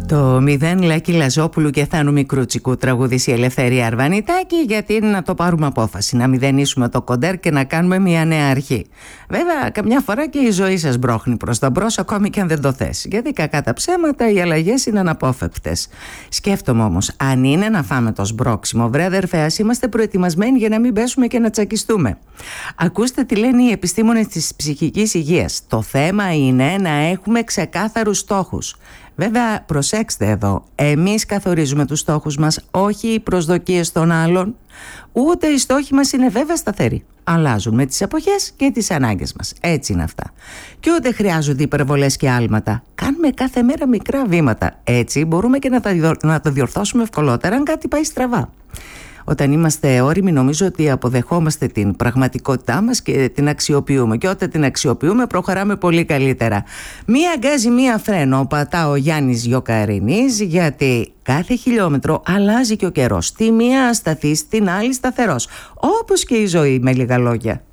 Το 0 Λάκη Λαζόπουλου και Θάνου Μικρούτσικου τραγούδισε η Ελευθερία Αρβανιτάκη, γιατί να το πάρουμε απόφαση, να μηδενίσουμε το κοντέρ και να κάνουμε μια νέα αρχή. Βέβαια, καμιά φορά και η ζωή σας μπρόχνει προς τα μπρος, ακόμη και αν δεν το θες. Γιατί κακά τα ψέματα, οι αλλαγές είναι αναπόφευκτες. Σκέφτομαι όμως, αν είναι να φάμε το σμπρόξιμο, βρε αδερφέ, ας είμαστε προετοιμασμένοι για να μην πέσουμε και να τσακιστούμε. Ακούστε τι λένε οι επιστήμονες της ψυχικής υγείας. Το θέμα είναι να έχουμε ξεκάθαρους στόχους. Βέβαια, προσέξτε εδώ, εμείς καθορίζουμε τους στόχους μας, όχι οι προσδοκίες των άλλων. Ούτε οι στόχοι μας είναι βέβαια σταθεροί. Αλλάζουν με τις εποχές και τις ανάγκες μας. Έτσι είναι αυτά. Και ούτε χρειάζονται υπερβολές και άλματα. Κάνουμε κάθε μέρα μικρά βήματα. Έτσι μπορούμε και να τα διορθώσουμε ευκολότερα αν κάτι πάει στραβά. Όταν είμαστε όριμοι, νομίζω ότι αποδεχόμαστε την πραγματικότητά μας και την αξιοποιούμε. Και όταν την αξιοποιούμε, προχωράμε πολύ καλύτερα. Μία γκάζι, μία φρένο, πατά ο Γιάννης Γιοκαρινής, γιατί κάθε χιλιόμετρο αλλάζει και ο καιρός. Τη μία ασταθής, την άλλη σταθερός. Όπως και η ζωή, με λίγα λόγια.